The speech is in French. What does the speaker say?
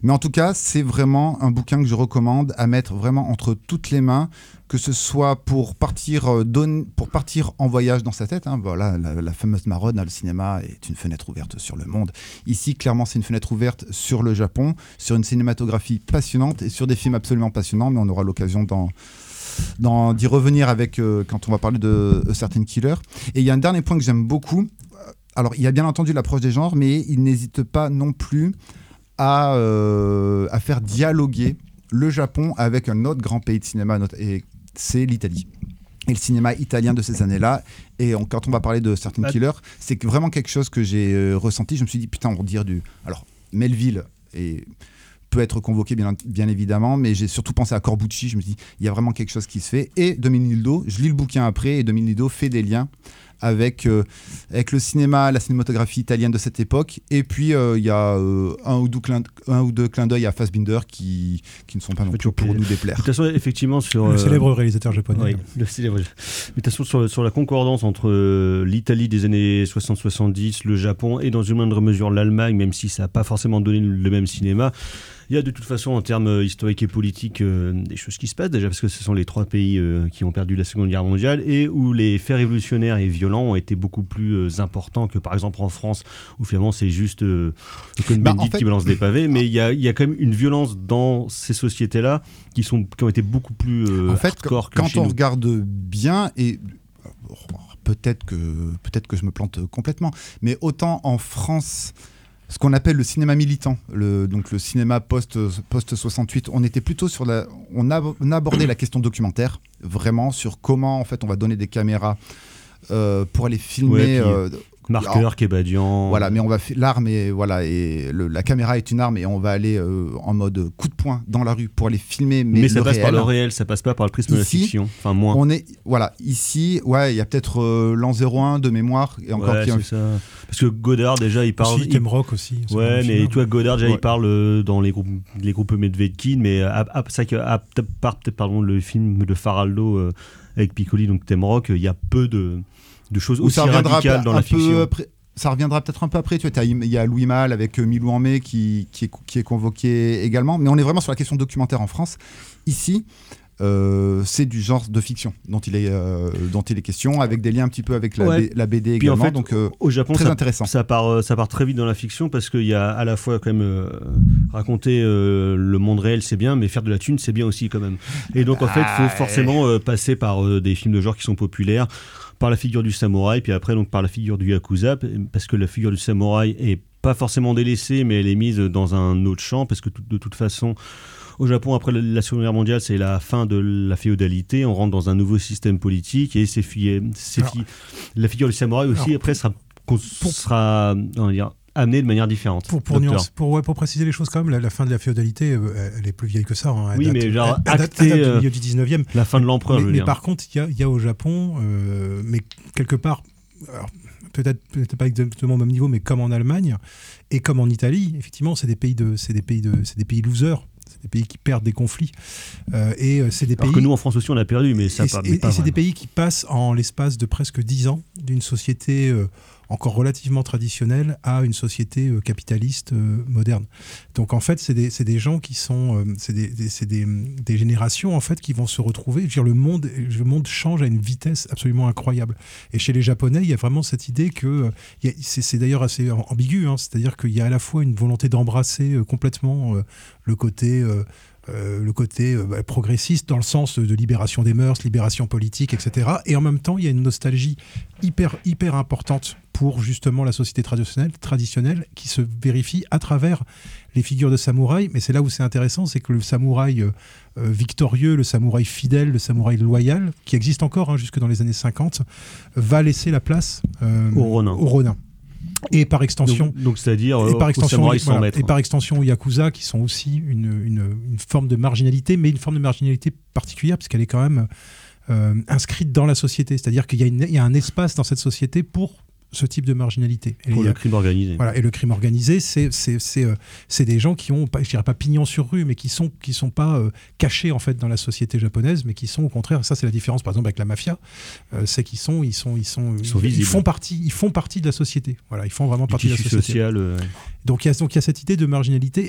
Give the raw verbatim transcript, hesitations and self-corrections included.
Mais en tout cas, c'est vraiment un bouquin que je recommande à mettre vraiment entre toutes les mains, que ce soit pour partir, euh, donne, pour partir en voyage dans sa tête. Hein. Voilà, la, la fameuse marronne, hein, le cinéma est une fenêtre ouverte sur le monde. Ici, clairement, c'est une fenêtre ouverte sur le Japon, sur une cinématographie passionnante et sur des films absolument passionnants, mais on aura l'occasion d'en... Dans, d'y revenir avec euh, quand on va parler de A Certain Killer. Et il y a un dernier point que j'aime beaucoup. Alors, il y a bien entendu l'approche des genres, mais il n'hésite pas non plus à, euh, à faire dialoguer le Japon avec un autre grand pays de cinéma, et c'est l'Italie. Et le cinéma italien de ces années-là. Et on, quand on va parler de Certain Killer, c'est vraiment quelque chose que j'ai euh, ressenti. Je me suis dit, putain, on va dire du... Alors, Melville et... peut être convoqué bien, bien évidemment, mais j'ai surtout pensé à Corbucci. Je me dis, il y a vraiment quelque chose qui se fait. Et Domenico, je lis le bouquin après, et Domenico fait des liens avec, euh, avec le cinéma, la cinématographie italienne de cette époque. Et puis, euh, il y a euh, un, ou deux clin, un ou deux clins d'œil à Fassbinder qui, qui ne sont pas non plus pour nous déplaire. De toute façon, effectivement, sur... Le euh, célèbre réalisateur japonais. Oui, le célèbre. Mais de toute façon, sur, sur la concordance entre euh, l'Italie des années soixante soixante-dix, le Japon et dans une moindre mesure l'Allemagne, même si ça n'a pas forcément donné le même cinéma, il y a de toute façon, en termes historiques et politiques, euh, des choses qui se passent, déjà parce que ce sont les trois pays euh, qui ont perdu la Seconde Guerre mondiale et où les faits révolutionnaires et violents ont été beaucoup plus euh, importants que par exemple en France, où finalement c'est juste euh, Cohn-Bendit bah, en fait... qui balance des pavés, mais il y a, y a quand même une violence dans ces sociétés-là qui, sont, qui ont été beaucoup plus euh, en fait, hardcore que quand chez on nous. regarde bien, et peut-être que, peut-être que je me plante complètement, mais autant en France... ce qu'on appelle le cinéma militant, le, donc le cinéma post, post soixante-huit, on était plutôt sur la, on a, on a abordé la question documentaire, vraiment sur comment en fait on va donner des caméras euh, pour aller filmer. Ouais, euh, Marqueur, Kébadian. Voilà, mais on va f- l'arme et voilà et le, la caméra est une arme et on va aller euh, en mode coup de poing dans la rue pour aller filmer. Mais, mais ça le passe réel, par le réel, ça passe pas par le prisme ici, de la fiction. Enfin moins. On est voilà ici, ouais, il y a peut-être euh, l'an zéro un de mémoire et encore ouais, qui c'est ça. Parce que Godard déjà il parle. Aussi, Thème Rock aussi. Ouais, mais tu vois Godard déjà ouais. il parle euh, dans les groupes les groupes Medvedkin, mais à, à, c'est que à part peut-être pardon le film de Faraldo euh, avec Piccoli donc Thème Rock, il y a peu de de choses Où aussi radicales dans la fiction. Après, ça reviendra peut-être un peu après. Tu vois, il y a Louis Malle avec euh, Milou en mai qui, qui, est, qui est convoqué également. Mais on est vraiment sur la question documentaire en France. Ici, euh, c'est du genre de fiction dont il est, euh, dont il est question, avec des liens un petit peu avec la, ouais. B, la B D Puis également. En fait, donc, euh, au Japon, très ça, intéressant. Ça part, ça part très vite dans la fiction parce qu'il y a à la fois quand même euh, raconter euh, le monde réel, c'est bien, mais faire de la thune, c'est bien aussi quand même. Et donc en fait, il faut forcément euh, passer par euh, des films de genre qui sont populaires, par la figure du samouraï, puis après donc par la figure du yakuza, parce que la figure du samouraï est pas forcément délaissée, mais elle est mise dans un autre champ, parce que tout, de toute façon, au Japon, après la Seconde Guerre mondiale, c'est la fin de la féodalité, on rentre dans un nouveau système politique, et ces filles, ces filles, la figure du samouraï aussi, alors, après, sera, pour, sera on va dire, amenée de manière différente. Pour, pour, nuance, pour, ouais, pour préciser les choses quand même, la, la fin de la féodalité, euh, elle est plus vieille que ça. Hein. Elle oui, date, mais genre elle, elle acté, date, elle date euh, du milieu du dix-neuvième. La fin de l'empereur, mais, je veux mais dire. par contre, il y a, y a au Japon, euh, mais quelque part... Alors, peut-être, peut-être pas exactement au même niveau, mais comme en Allemagne et comme en Italie, effectivement, c'est des pays de, c'est des pays de, c'est des pays losers, c'est des pays qui perdent des conflits. Euh, et c'est des Alors pays. que nous en France aussi on a perdu, mais ça. Et, pas, et, pas et c'est des vraiment. pays qui passent en l'espace de presque dix ans d'une société euh, encore relativement traditionnelle à une société euh, capitaliste euh, moderne. Donc en fait, c'est des, c'est des gens qui sont, euh, c'est, des, des, c'est des, des générations en fait qui vont se retrouver. Je veux dire, le monde, le monde change à une vitesse absolument incroyable. Et chez les Japonais, il y a vraiment cette idée que, euh, y a, c'est, c'est d'ailleurs assez ambigu, hein, c'est-à-dire qu'il y a à la fois une volonté d'embrasser euh, complètement euh, le côté euh, Euh, le côté euh, bah, progressiste dans le sens de libération des mœurs, libération politique, et cetera. Et en même temps, il y a une nostalgie hyper, hyper importante pour justement la société traditionnelle, traditionnelle qui se vérifie à travers les figures de samouraï. Mais c'est là où c'est intéressant, c'est que le samouraï euh, euh, victorieux, le samouraï fidèle, le samouraï loyal, qui existe encore hein, jusque dans les années cinquante, va laisser la place euh, au Ronin. Au Ronin. Et par extension, donc, donc c'est-à-dire et par extension, aux voilà, maître. et par extension aux Yakuza, qui sont aussi une, une, une forme de marginalité, mais une forme de marginalité particulière, parce qu'elle est quand même euh, inscrite dans la société. C'est-à-dire qu'il y a, une, il y a un espace dans cette société pour ce type de marginalité. Et pour le a, crime organisé. Voilà, et le crime organisé, c'est, c'est, c'est, euh, c'est des gens qui ont, je dirais pas pignon sur rue, mais qui sont, qui sont pas euh, cachés en fait dans la société japonaise, mais qui sont au contraire, ça c'est la différence par exemple avec la mafia, euh, c'est qu'ils sont, ils sont, ils sont, ils, sont ils, ils font partie, ils font partie de la société. Voilà, ils font vraiment du partie de la société. Social, euh... Donc il y a donc il y a cette idée de marginalité